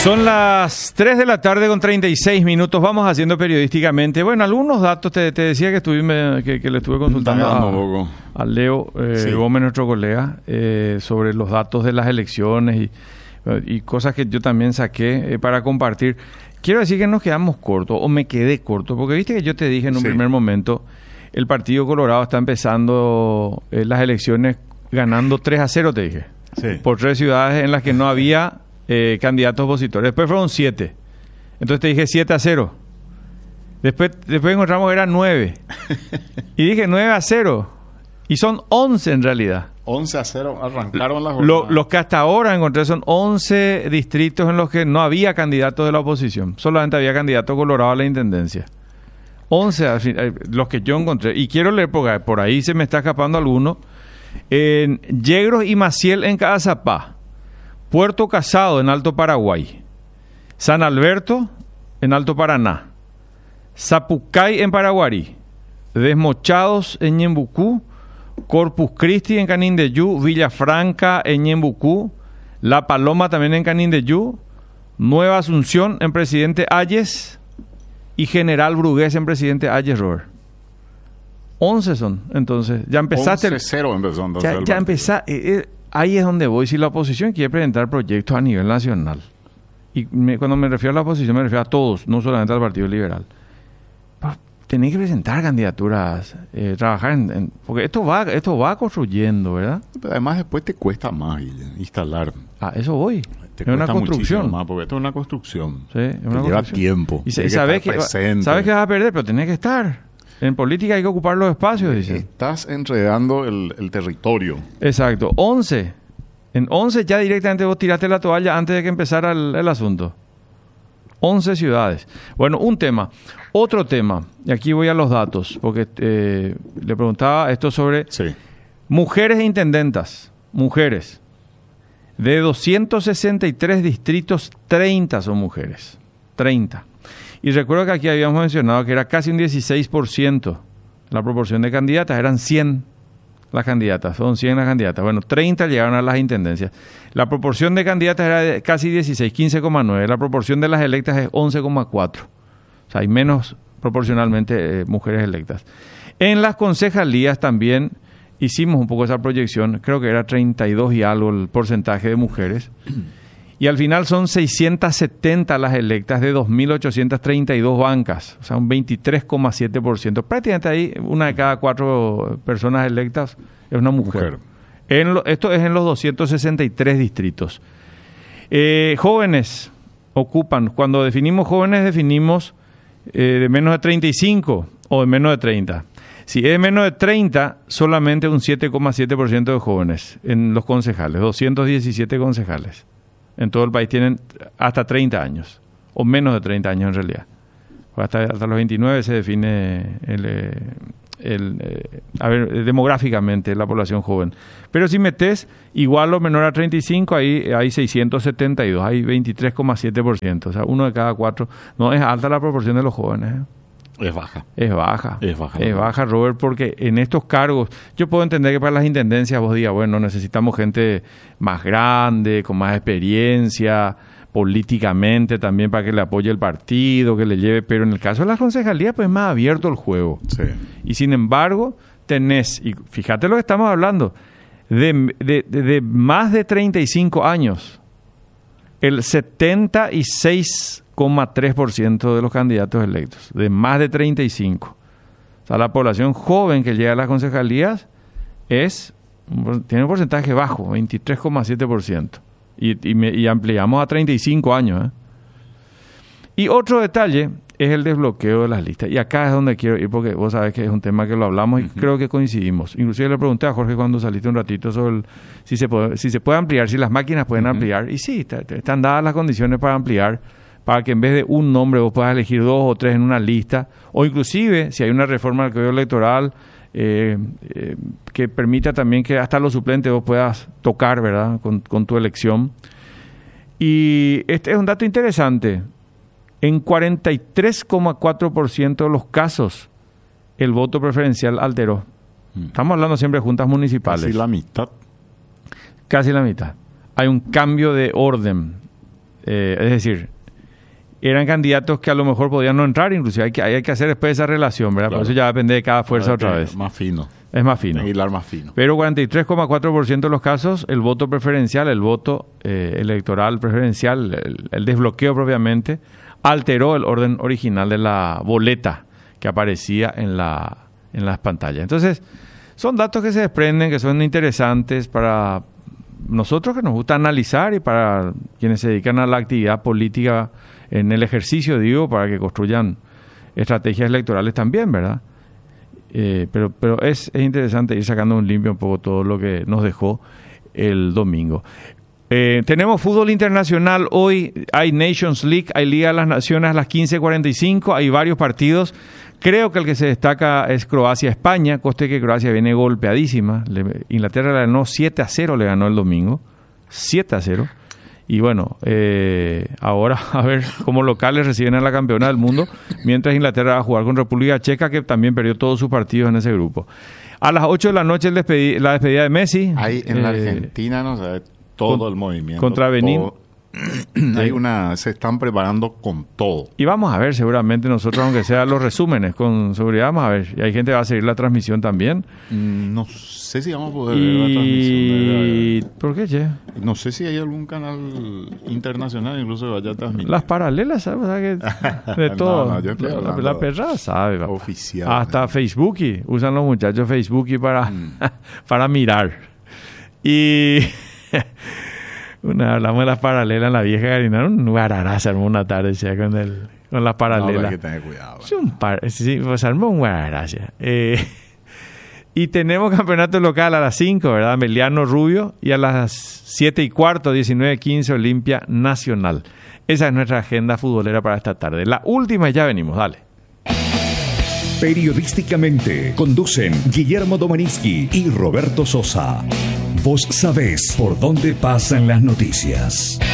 Son las 3 de la tarde con 36 minutos. Vamos haciendo periodísticamente. Bueno, algunos datos te decía que le estuve consultando a Leo Gómez, nuestro colega, sobre los datos de las elecciones y cosas que yo también saqué para compartir. Quiero decir que nos quedamos cortos, o me quedé corto, porque viste que yo te dije en un primer momento, el Partido Colorado está empezando las elecciones ganando 3-0, te dije. Sí. Por 3 ciudades en las que no había candidatos opositores. Después fueron 7. Entonces te dije 7-0. Después encontramos que era 9. Y dije 9-0. Y son 11 en realidad. 11-0 arrancaron las jornadas. Los que hasta ahora encontré son 11 distritos en los que no había candidatos de la oposición. Solamente había candidato colorado a la intendencia. 11 los que yo encontré. Y quiero leer porque por ahí se me está escapando alguno. En Yegros y Maciel en Caazapá. Puerto Casado en Alto Paraguay, San Alberto en Alto Paraná, Zapucay en Paraguarí, Desmochados en Ñembucú, Corpus Christi en Canindeyú, Villafranca en Ñembucú, La Paloma también en Canindeyú, Nueva Asunción en Presidente Ayes y General Brugués en Presidente Ayes, Robert. 11 son, entonces, ya empezaste. 11-0 empezó entonces. Ya empezaste. Ahí es donde voy. Si la oposición quiere presentar proyectos a nivel nacional, y cuando me refiero a la oposición, me refiero a todos, no solamente al Partido Liberal, pues, tenés que presentar candidaturas, trabajar porque esto va construyendo, ¿verdad? Pero además después te cuesta más instalar. Eso voy. Es una construcción. Más, porque esto es una construcción. Sí, es una lleva tiempo. Y sabes que vas a perder, pero tenés que estar. En política hay que ocupar los espacios, dice. Estás enredando el territorio. Exacto. 11. En 11 ya directamente vos tiraste la toalla antes de que empezara el asunto. 11 ciudades. Bueno, un tema. Otro tema. Y aquí voy a los datos, porque le preguntaba esto sobre mujeres intendentas. Mujeres. De 263 distritos, 30 son mujeres. 30. Y recuerdo que aquí habíamos mencionado que era casi un 16% la proporción de candidatas. Eran 100 las candidatas, son 100 las candidatas. Bueno, 30 llegaron a las intendencias. La proporción de candidatas era de casi 16, 15,9. La proporción de las electas es 11,4. O sea, hay menos proporcionalmente mujeres electas. En las concejalías también hicimos un poco esa proyección. Creo que era 32 y algo el porcentaje de mujeres. Y al final son 670 las electas de 2.832 bancas, o sea, un 23,7%. Prácticamente ahí una de cada 4 personas electas es una mujer. Esto es en los 263 distritos. Jóvenes ocupan, cuando definimos jóvenes, definimos de menos de 35 o de menos de 30. Si es de menos de 30, solamente un 7,7% de jóvenes en los concejales, 217 concejales. En todo el país tienen hasta 30 años, o menos de 30 años en realidad. Hasta los 29 se define demográficamente la población joven. Pero si metes igual o menor a 35, ahí hay 672, hay 23,7%. O sea, 1 de cada 4. No es alta la proporción de los jóvenes. Es baja. Es baja, Robert, porque en estos cargos, yo puedo entender que para las intendencias vos digas, bueno, necesitamos gente más grande, con más experiencia, políticamente también para que le apoye el partido, que le lleve, pero en el caso de las concejalías, pues es más abierto el juego. Sí. Y sin embargo, tenés, y fíjate lo que estamos hablando, de más de 35 años, el 76,3% de los candidatos electos, de más de 35. O sea, la población joven que llega a las concejalías tiene un porcentaje bajo, 23,7%. Y ampliamos a 35 años. Y otro detalle es el desbloqueo de las listas. Y acá es donde quiero ir, porque vos sabés que es un tema que lo hablamos y creo que coincidimos. Inclusive le pregunté a Jorge cuando saliste un ratito sobre si se puede ampliar, si las máquinas pueden ampliar. Y sí, están dadas las condiciones para ampliar, para que en vez de un nombre vos puedas elegir 2 o 3 en una lista. O inclusive, si hay una reforma del Código Electoral que permita también que hasta los suplentes vos puedas tocar, ¿verdad?, con tu elección. Y este es un dato interesante. En 43,4% de los casos, el voto preferencial alteró. Estamos hablando siempre de juntas municipales. Casi la mitad. Casi la mitad. Hay un cambio de orden es decir, eran candidatos que a lo mejor podían no entrar, inclusive hay que hacer después esa relación, ¿verdad? Claro. Por eso ya depende de cada fuerza otra vez. Más fino. Es más fino. Hilar más fino. Pero 43,4% de los casos, el voto preferencial, el voto electoral preferencial, el desbloqueo propiamente, alteró el orden original de la boleta que aparecía en las pantallas. Entonces, son datos que se desprenden, que son interesantes para nosotros que nos gusta analizar y para quienes se dedican a la actividad política en el ejercicio, digo, para que construyan estrategias electorales también, ¿verdad? Pero es interesante ir sacando un limpio un poco todo lo que nos dejó el domingo. Tenemos fútbol internacional hoy, hay Nations League, hay Liga de las Naciones a las 15:45, hay varios partidos. Creo que el que se destaca es Croacia-España, coste que Croacia viene golpeadísima. Inglaterra le ganó 7-0, le ganó el domingo, 7-0. Y bueno, ahora a ver cómo locales reciben a la campeona del mundo, mientras Inglaterra va a jugar con República Checa, que también perdió todos sus partidos en ese grupo. A las 8 de la noche la despedida de Messi. Ahí en la Argentina no se ve todo el movimiento. Contra Benín. Se están preparando con todo. Y vamos a ver, seguramente nosotros, aunque sea los resúmenes, con seguridad vamos a ver. Y hay gente que va a seguir la transmisión también. No sé si vamos a poder ver la transmisión. ¿Por qué, che? No sé si hay algún canal internacional incluso que vaya a transmitir. Las paralelas, ¿sabes? O sea que de todo. No, la perra sabe. Oficial. Hasta Facebook usan los muchachos Facebook para mirar. Y... hablamos de las paralelas en la vieja Garina, un guarará se armó una tarde ya con las paralelas. No, hay que tener cuidado. Sí, pues armó un guarará ya. Y tenemos campeonato local a las 5, ¿verdad? Meliano Rubio, y a las 7:15, 19:15, Olimpia Nacional. Esa es nuestra agenda futbolera para esta tarde. La última, ya venimos, dale. Periodísticamente conducen Guillermo Domaniski y Roberto Sosa. Vos sabés por dónde pasan las noticias.